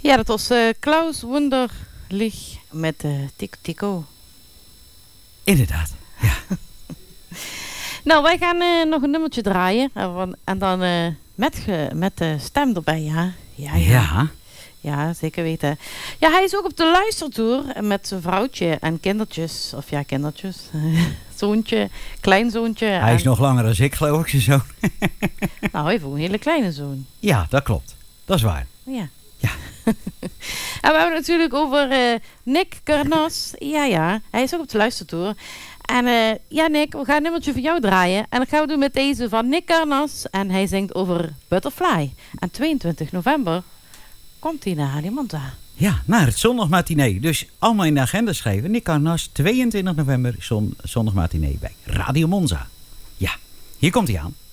Ja, dat was Klaus Wunderlich met Tico Tico. Inderdaad, ja. Nou, wij gaan nog een nummertje draaien. En dan met de stem erbij, ja. Ja. Ja, zeker weten. Ja, hij is ook op de luistertour met zijn vrouwtje en kindertjes. Of ja, kindertjes. Zoontje, kleinzoontje. Hij is nog langer dan ik, geloof ik, zijn zoon. Nou, hij heeft ook een hele kleine zoon. Ja, dat klopt. Dat is waar. Ja. Ja. En we hebben het natuurlijk over Nick Carnas. Ja, hij is ook op de luistertour. En ja, Nick, we gaan een nummertje voor jou draaien. En dat gaan we doen met deze van Nick Carnas. En hij zingt over Butterfly. En 22 november komt hij naar Halimonta. Ja, naar het zondagmatinee. Dus allemaal in de agenda schrijven. Nick Carnas, 22 november, zondagmatinee bij Radio Monza. Ja, hier komt hij aan.